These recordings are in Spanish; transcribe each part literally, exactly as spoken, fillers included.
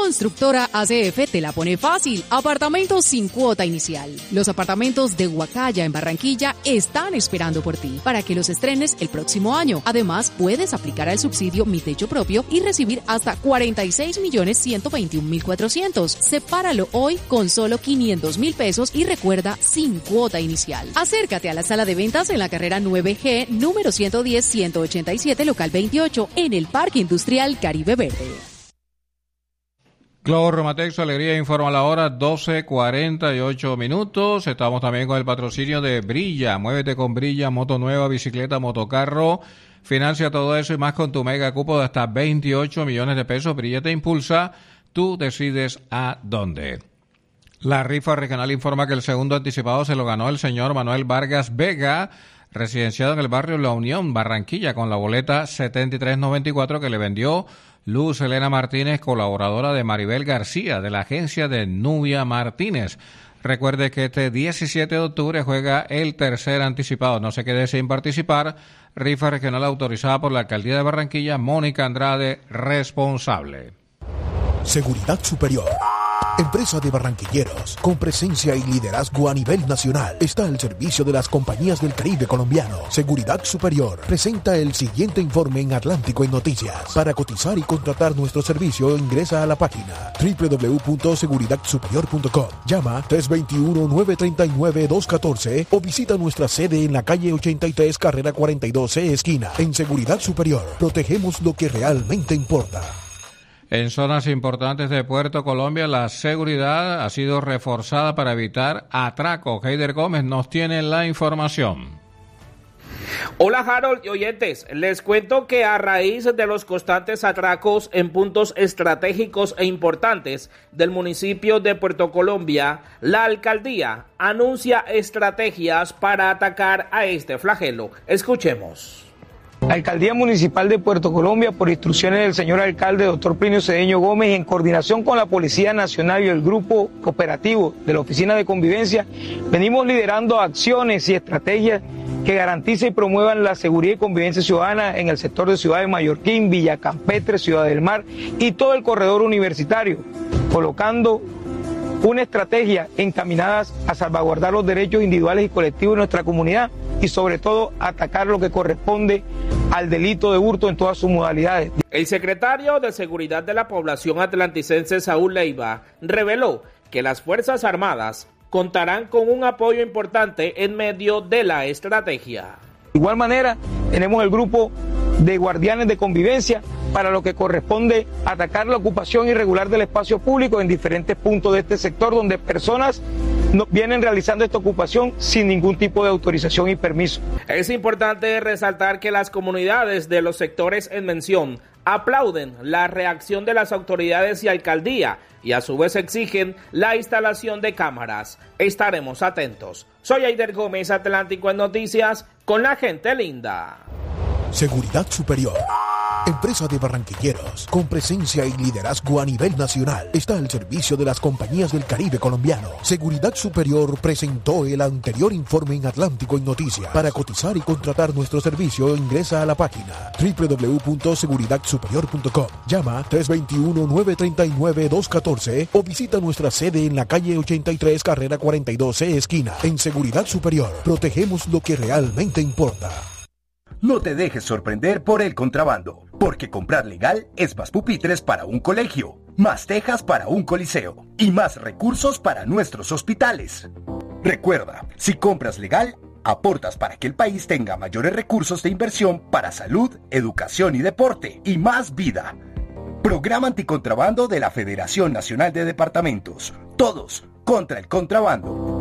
Constructora A C F te la pone fácil. Apartamentos sin cuota inicial. Los apartamentos de Huacaya en Barranquilla están esperando por ti para que los estrenes el próximo año. Además, puedes aplicar al subsidio Mi Techo Propio y recibir hasta cuarenta y seis millones ciento veintiún mil cuatrocientos. Sepáralo hoy con solo quinientos mil pesos y recuerda, sin cuota inicial. Acércate a la sala de ventas en la carrera nueve G, número ciento diez ciento ochenta y siete, local veintiocho, en el Parque Industrial Caribe Verde. Globo Rematex, alegría, informa la hora, doce cuarenta y ocho minutos. Estamos también con el patrocinio de Brilla. Muévete con Brilla, moto nueva, bicicleta, motocarro. Financia todo eso y más con tu mega cupo de hasta veintiocho millones de pesos. Brilla te impulsa, tú decides a dónde. La rifa regional informa que el segundo anticipado se lo ganó el señor Manuel Vargas Vega, residenciado en el barrio La Unión, Barranquilla, con la boleta setenta y tres noventa y cuatro que le vendió Luz Elena Martínez, colaboradora de Maribel García, de la agencia de Nubia Martínez. Recuerde que este diecisiete de octubre juega el tercer anticipado. No se quede sin participar. Rifa regional autorizada por la Alcaldía de Barranquilla. Mónica Andrade, responsable. Seguridad Superior. Empresa de barranquilleros, con presencia y liderazgo a nivel nacional, está al servicio de las compañías del Caribe colombiano. Seguridad Superior presenta el siguiente informe en Atlántico en Noticias. Para cotizar y contratar nuestro servicio, ingresa a la página doble u doble u doble u punto seguridad superior punto com. Llama tres dos uno, nueve tres nueve, dos uno cuatro o visita nuestra sede en la calle ochenta y tres, carrera cuarenta y dos C, esquina. En Seguridad Superior, protegemos lo que realmente importa. En zonas importantes de Puerto Colombia, la seguridad ha sido reforzada para evitar atracos. Heider Gómez nos tiene la información. Hola Harold y oyentes, les cuento que a raíz de los constantes atracos en puntos estratégicos e importantes del municipio de Puerto Colombia, la alcaldía anuncia estrategias para atacar a este flagelo. Escuchemos. La Alcaldía Municipal de Puerto Colombia, por instrucciones del señor alcalde, doctor Plinio Cedeño Gómez, en coordinación con la Policía Nacional y el Grupo Cooperativo de la Oficina de Convivencia, venimos liderando acciones y estrategias que garanticen y promuevan la seguridad y convivencia ciudadana en el sector de Ciudad de Mallorquín, Villa Campetre, Ciudad del Mar y todo el corredor universitario, colocando una estrategia encaminada a salvaguardar los derechos individuales y colectivos de nuestra comunidad y sobre todo atacar lo que corresponde al delito de hurto en todas sus modalidades. El secretario de Seguridad de la Población Atlanticense, Saúl Leiva, reveló que las Fuerzas Armadas contarán con un apoyo importante en medio de la estrategia. De igual manera, tenemos el grupo de guardianes de convivencia para lo que corresponde atacar la ocupación irregular del espacio público en diferentes puntos de este sector donde personas no, vienen realizando esta ocupación sin ningún tipo de autorización y permiso. Es importante resaltar que las comunidades de los sectores en mención aplauden la reacción de las autoridades y alcaldía y a su vez exigen la instalación de cámaras. Estaremos atentos. Soy Heider Gómez, Atlántico en Noticias, con la gente linda. Seguridad Superior. Empresa de barranquilleros, con presencia y liderazgo a nivel nacional, está al servicio de las compañías del Caribe colombiano. Seguridad Superior presentó el anterior informe en Atlántico en Noticias. Para cotizar y contratar nuestro servicio, ingresa a la página doble u doble u doble u punto seguridad superior punto com. Llama tres dos uno, nueve tres nueve, dos uno cuatro o visita nuestra sede en la calle ochenta y tres, carrera cuarenta y dos C, esquina. En Seguridad Superior, protegemos lo que realmente importa. No te dejes sorprender por el contrabando, porque comprar legal es más pupitres para un colegio, más tejas para un coliseo y más recursos para nuestros hospitales. Recuerda, si compras legal, aportas para que el país tenga mayores recursos de inversión para salud, educación y deporte, y más vida. Programa Anticontrabando de la Federación Nacional de Departamentos. Todos contra el contrabando.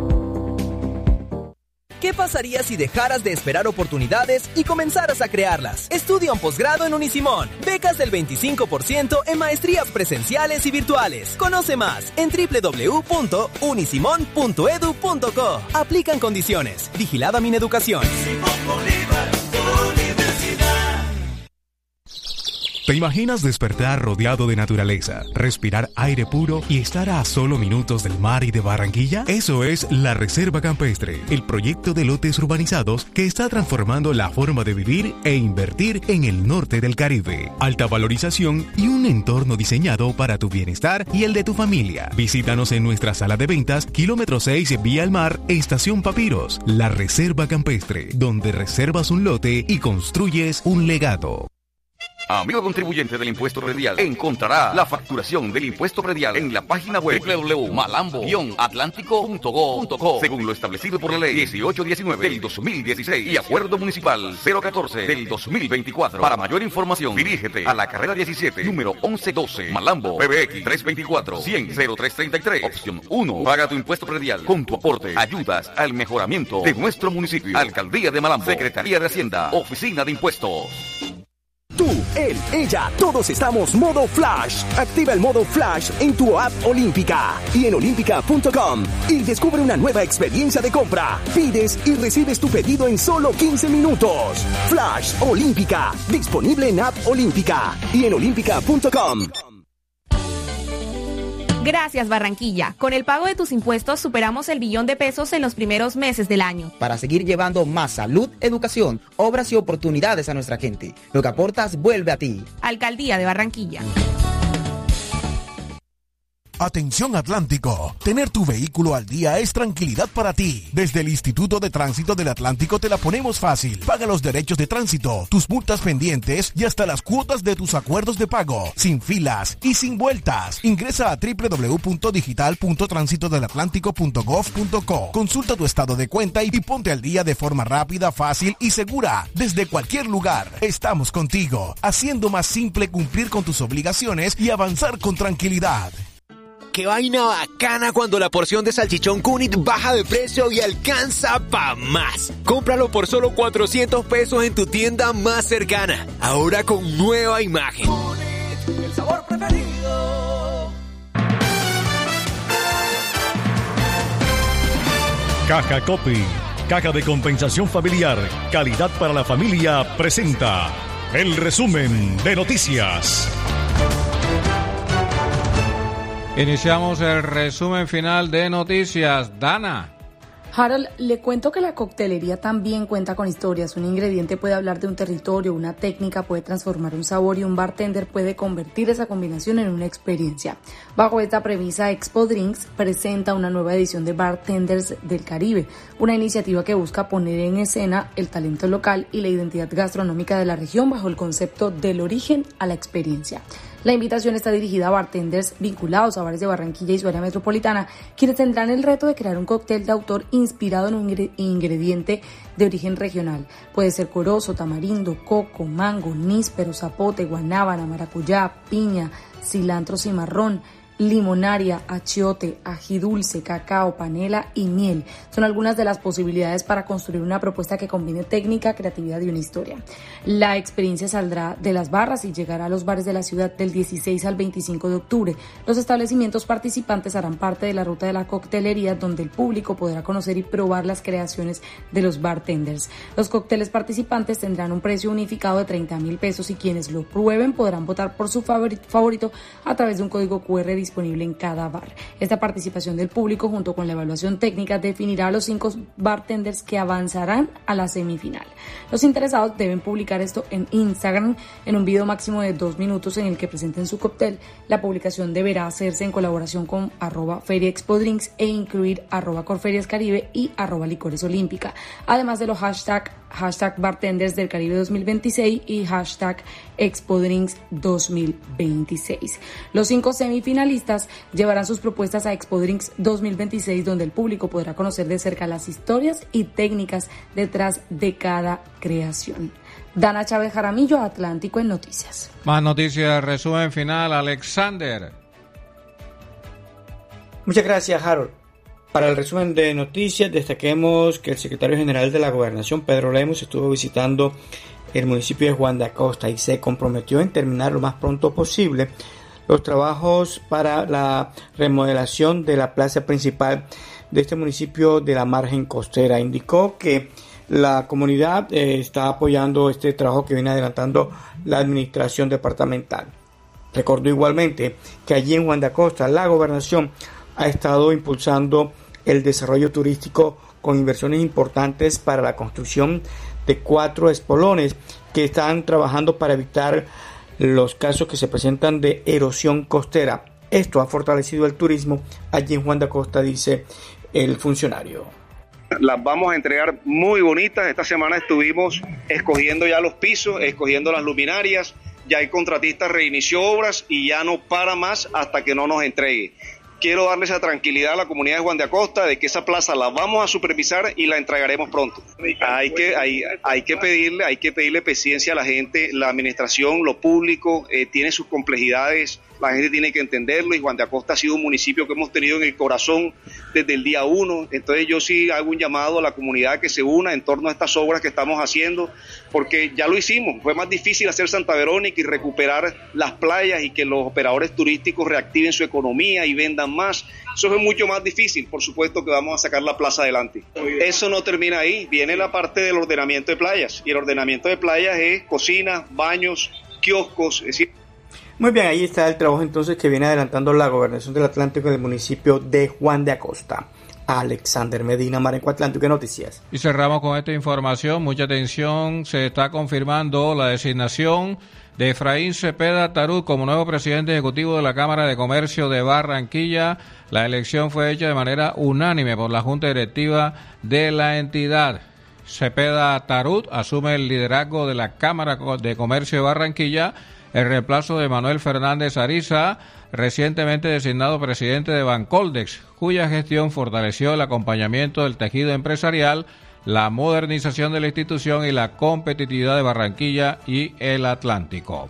¿Qué pasaría si dejaras de esperar oportunidades y comenzaras a crearlas? Estudia un posgrado en Unisimón. Becas del veinticinco por ciento en maestrías presenciales y virtuales. Conoce más en doble u doble u doble u punto unisimón punto edu punto co. Aplican condiciones. Vigilada Mineducación. ¿Te imaginas despertar rodeado de naturaleza, respirar aire puro y estar a solo minutos del mar y de Barranquilla? Eso es la Reserva Campestre, el proyecto de lotes urbanizados que está transformando la forma de vivir e invertir en el norte del Caribe. Alta valorización y un entorno diseñado para tu bienestar y el de tu familia. Visítanos en nuestra sala de ventas, kilómetro seis, Vía al Mar, Estación Papiros. La Reserva Campestre, donde reservas un lote y construyes un legado. Amigo contribuyente del impuesto predial, encontrará la facturación del impuesto predial en la página web doble u doble u doble u punto malambo guion atlántico punto go punto co, según lo establecido por la ley dieciocho diecinueve del dos mil dieciséis y acuerdo municipal cero catorce del dos mil veinticuatro. Para mayor información, dirígete a la carrera diecisiete, número once doce, Malambo, P B X tres veinticuatro, cien, cero tres treinta y tres, opción uno. Paga tu impuesto predial. Con tu aporte ayudas al mejoramiento de nuestro municipio. Alcaldía de Malambo, Secretaría de Hacienda, Oficina de Impuestos. Tú, él, ella, todos estamos modo Flash. Activa el modo Flash en tu app Olímpica y en olímpica punto com y descubre una nueva experiencia de compra. Pides y recibes tu pedido en solo quince minutos. Flash Olímpica, disponible en app Olímpica y en olímpica punto com. Gracias, Barranquilla. Con el pago de tus impuestos superamos el billón de pesos en los primeros meses del año. Para seguir llevando más salud, educación, obras y oportunidades a nuestra gente. Lo que aportas vuelve a ti. Alcaldía de Barranquilla. Atención Atlántico, tener tu vehículo al día es tranquilidad para ti. Desde el Instituto de Tránsito del Atlántico te la ponemos fácil. Paga los derechos de tránsito, tus multas pendientes y hasta las cuotas de tus acuerdos de pago, sin filas y sin vueltas. Ingresa a doble u doble u doble u punto digital punto tránsito del atlántico punto gov punto co. Consulta tu estado de cuenta y ponte al día de forma rápida, fácil y segura. Desde cualquier lugar, estamos contigo, haciendo más simple cumplir con tus obligaciones y avanzar con tranquilidad. ¡Qué vaina bacana cuando la porción de salchichón Cunit baja de precio y alcanza pa' más! Cómpralo por solo cuatrocientos pesos en tu tienda más cercana. Ahora con nueva imagen. Cunit, el sabor preferido. Caja Copy, caja de compensación familiar, calidad para la familia, presenta el resumen de noticias. Iniciamos el resumen final de noticias. Dana. Harold, le cuento que la coctelería también cuenta con historias. Un ingrediente puede hablar de un territorio, una técnica puede transformar un sabor y un bartender puede convertir esa combinación en una experiencia. Bajo esta premisa, Expo Drinks presenta una nueva edición de Bartenders del Caribe, una iniciativa que busca poner en escena el talento local y la identidad gastronómica de la región bajo el concepto del origen a la experiencia. La invitación está dirigida a bartenders vinculados a bares de Barranquilla y su área metropolitana, quienes tendrán el reto de crear un cóctel de autor inspirado en un ingrediente de origen regional. Puede ser corozo, tamarindo, coco, mango, níspero, zapote, guanábana, maracuyá, piña, cilantro cimarrón, limonaria, achiote, ají dulce, cacao, panela y miel. Son algunas de las posibilidades para construir una propuesta que combine técnica, creatividad y una historia. La experiencia saldrá de las barras y llegará a los bares de la ciudad del dieciséis al veinticinco de octubre. Los establecimientos participantes harán parte de la ruta de la coctelería, donde el público podrá conocer y probar las creaciones de los bartenders. Los cócteles participantes tendrán un precio unificado de treinta mil pesos y quienes lo prueben podrán votar por su favorito a través de un código cu erre disponible en cada bar. Esta participación del público junto con la evaluación técnica definirá a los cinco bartenders que avanzarán a la semifinal. Los interesados deben publicar esto en Instagram en un video máximo de dos minutos en el que presenten su cóctel. La publicación deberá hacerse en colaboración con arroba Feria Expo Drinks e incluir arroba Corferias Caribe y arroba Licores Olímpica, además de los hashtag hashtag Bartenders del Caribe dos mil veintiséis y hashtag Expo Drinks dos mil veintiséis. Los cinco semifinalistas llevarán sus propuestas a Expo Drinks dos mil veintiséis, donde el público podrá conocer de cerca las historias y técnicas detrás de cada creación. Dana Chávez Jaramillo, Atlántico en Noticias. Más noticias, resumen final, Alexander. Muchas gracias, Harold. Para el resumen de noticias, destaquemos que el secretario general de la Gobernación, Pedro Lemus, estuvo visitando el municipio de Juan de Acosta y se comprometió en terminar lo más pronto posible los trabajos para la remodelación de la plaza principal de este municipio de la margen costera. Indicó que la comunidad eh, está apoyando este trabajo que viene adelantando la administración departamental. Recordó igualmente que allí en Juan de Acosta la gobernación ha estado impulsando el desarrollo turístico con inversiones importantes para la construcción de cuatro espolones que están trabajando para evitar los casos que se presentan de erosión costera. Esto ha fortalecido el turismo allí en Juan de Acosta, dice el funcionario. Las vamos a entregar muy bonitas. Esta semana estuvimos escogiendo ya los pisos, escogiendo las luminarias. Ya el contratista reinició obras y ya no para más hasta que no nos entregue. Quiero darle esa tranquilidad a la comunidad de Juan de Acosta de que esa plaza la vamos a supervisar y la entregaremos pronto. Hay que, hay, hay que pedirle, hay que pedirle paciencia a la gente. La administración, lo público, eh, tiene sus complejidades. La gente tiene que entenderlo y Juan de Acosta ha sido un municipio que hemos tenido en el corazón desde el día uno. Entonces yo sí hago un llamado a la comunidad que se una en torno a estas obras que estamos haciendo, porque ya lo hicimos. Fue más difícil hacer Santa Verónica y recuperar las playas y que los operadores turísticos reactiven su economía y vendan más. Eso fue mucho más difícil. Por supuesto que vamos a sacar la plaza adelante. Eso no termina ahí. Viene la parte del ordenamiento de playas. Y el ordenamiento de playas es cocinas, baños, kioscos, es decir... Muy bien, ahí está el trabajo entonces que viene adelantando la Gobernación del Atlántico en el municipio de Juan de Acosta. Alexander Medina, Marenco Atlántico, Noticias. Y cerramos con esta información. Mucha atención, se está confirmando la designación de Efraín Cepeda Tarut como nuevo presidente ejecutivo de la Cámara de Comercio de Barranquilla. La elección fue hecha de manera unánime por la Junta Directiva de la entidad. Cepeda Tarut asume el liderazgo de la Cámara de Comercio de Barranquilla, el reemplazo de Manuel Fernández Ariza, recientemente designado presidente de Bancoldex, cuya gestión fortaleció el acompañamiento del tejido empresarial, la modernización de la institución y la competitividad de Barranquilla y el Atlántico.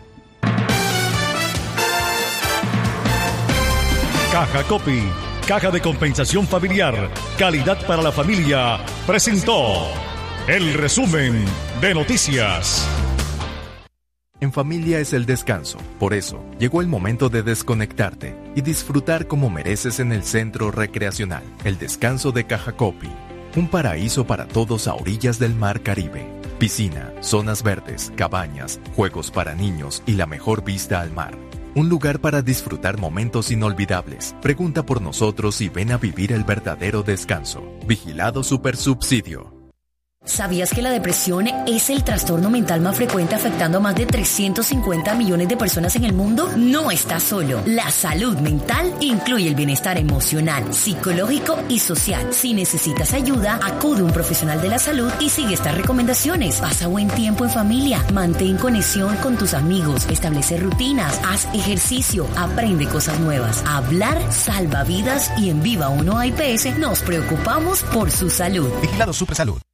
Caja Copy, Caja de Compensación Familiar, calidad para la familia, presentó el resumen de noticias. En familia es el descanso, por eso llegó el momento de desconectarte y disfrutar como mereces en el Centro Recreacional, el descanso de Caja Copy, un paraíso para todos a orillas del Mar Caribe. Piscina, zonas verdes, cabañas, juegos para niños y la mejor vista al mar. Un lugar para disfrutar momentos inolvidables. Pregunta por nosotros y ven a vivir el verdadero descanso. Vigilado Supersubsidio. ¿Sabías que la depresión es el trastorno mental más frecuente afectando a más de trescientos cincuenta millones de personas en el mundo? No estás solo. La salud mental incluye el bienestar emocional, psicológico y social. Si necesitas ayuda, acude a un profesional de la salud y sigue estas recomendaciones. Pasa buen tiempo en familia, mantén conexión con tus amigos, establece rutinas, haz ejercicio, aprende cosas nuevas. Hablar salva vidas y en Viva uno A I P S nos preocupamos por su salud. Vigilado Supersalud.